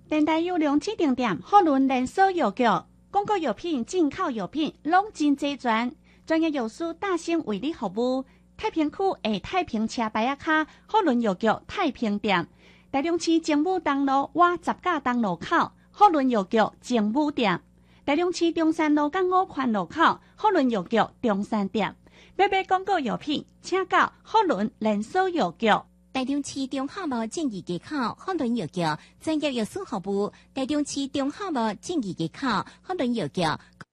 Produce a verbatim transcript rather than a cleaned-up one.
电台有两指定点，好轮连锁药局，广告药品、进口药品拢真齐全，专业药师大声为你服务。太平区下太平车牌仔卡，好轮药局太平店。台中市政府东路瓦十架东路口，好轮药局政府店；台中市中山路港五环路口，好轮药局中山店。要买广告药品，请到好轮连锁药局。 台中市中华路正义街口好轮药局专业药师服务。台中市中华路正义街口好轮药局